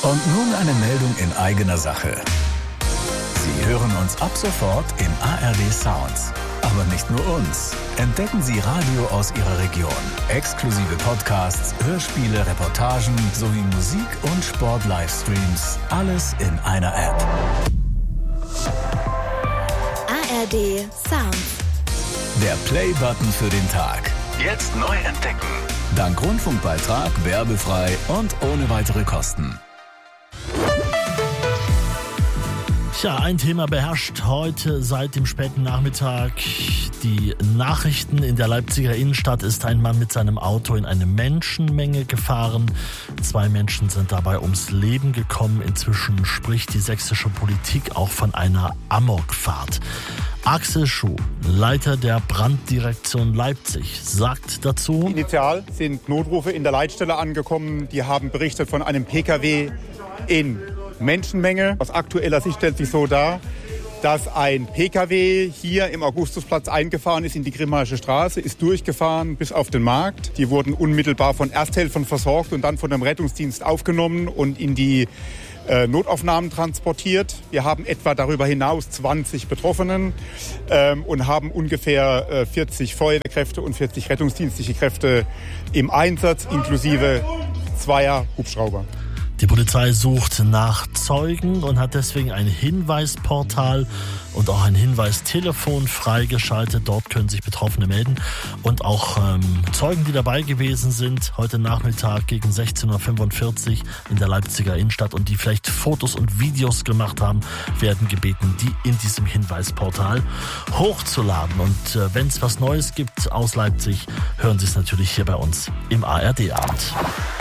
Und nun eine Meldung in eigener Sache. Sie hören uns ab sofort in ARD Sounds. Aber nicht nur uns. Entdecken Sie Radio aus Ihrer Region. Exklusive Podcasts, Hörspiele, Reportagen sowie Musik- und Sport-Livestreams. Alles in einer App. ARD Sounds. Der Play-Button für den Tag. Jetzt neu entdecken. Dank Rundfunkbeitrag, werbefrei und ohne weitere Kosten. Tja, ein Thema beherrscht heute seit dem späten Nachmittag die Nachrichten. In der Leipziger Innenstadt ist ein Mann mit seinem Auto in eine Menschenmenge gefahren. 2 Menschen sind dabei ums Leben gekommen. Inzwischen spricht die sächsische Politik auch von einer Amokfahrt. Axel Schuh, Leiter der Branddirektion Leipzig, sagt dazu: Initial sind Notrufe in der Leitstelle angekommen. Die haben berichtet von einem Pkw in Menschenmenge. Aus aktueller Sicht stellt sich so dar, dass ein Pkw hier im Augustusplatz eingefahren ist in die Grimmaische Straße, ist durchgefahren bis auf den Markt. Die wurden unmittelbar von Ersthelfern versorgt und dann von dem Rettungsdienst aufgenommen und in die Notaufnahmen transportiert. Wir haben etwa darüber hinaus 20 Betroffenen und haben ungefähr 40 Feuerwehrkräfte und 40 rettungsdienstliche Kräfte im Einsatz, inklusive 2 Hubschrauber. Die Polizei sucht nach Zeugen und hat deswegen ein Hinweisportal und auch ein Hinweistelefon freigeschaltet. Dort können sich Betroffene melden und auch Zeugen, die dabei gewesen sind, heute Nachmittag gegen 16:45 Uhr in der Leipziger Innenstadt und die vielleicht Fotos und Videos gemacht haben, werden gebeten, die in diesem Hinweisportal hochzuladen. Und wenn es was Neues gibt aus Leipzig, hören Sie es natürlich hier bei uns im ARD-Abend.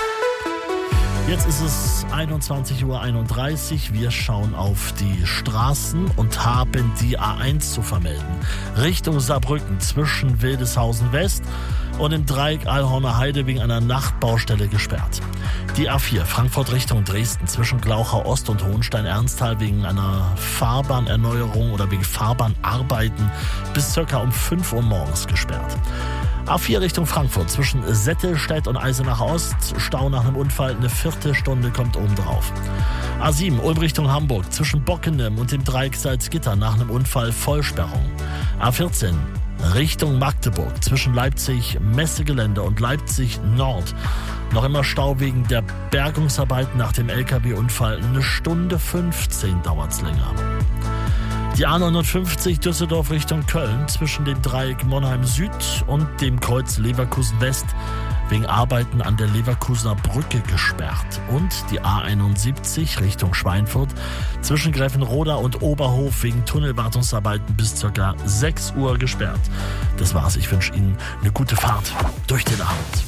Jetzt ist es 21:31 Uhr. Wir schauen auf die Straßen und haben die A1 zu vermelden. Richtung Saarbrücken zwischen Wildeshausen West und im Dreieck Alhorner Heide wegen einer Nachtbaustelle gesperrt. Die A4 Frankfurt Richtung Dresden zwischen Glauchau Ost und Hohenstein-Ernsthal wegen einer Fahrbahnerneuerung oder wegen Fahrbahnarbeiten bis ca. um 5 Uhr morgens gesperrt. A4 Richtung Frankfurt zwischen Settelstedt und Eisenach Ost. Stau nach einem Unfall, eine Viertelstunde kommt obendrauf. A7 Ulm Richtung Hamburg zwischen Bockenem und dem Dreieck Salzgitter nach einem Unfall Vollsperrung. A14 Richtung Magdeburg zwischen Leipzig Messegelände und Leipzig Nord. Noch immer Stau wegen der Bergungsarbeiten nach dem LKW-Unfall. 1:15 dauert's länger. Die A59 Düsseldorf Richtung Köln zwischen dem Dreieck Monheim Süd und dem Kreuz Leverkusen West wegen Arbeiten an der Leverkusener Brücke gesperrt. Und die A71 Richtung Schweinfurt zwischen Gräfenroda und Oberhof wegen Tunnelwartungsarbeiten bis ca. 6 Uhr gesperrt. Das war's. Ich wünsche Ihnen eine gute Fahrt durch den Abend.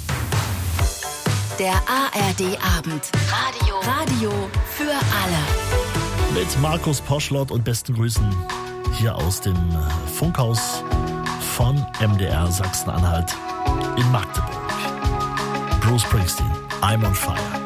Der ARD-Abend. Radio für alle. Mit Markus Poschlott und besten Grüßen hier aus dem Funkhaus von MDR Sachsen-Anhalt in Magdeburg. Bruce Springsteen, I'm on Fire.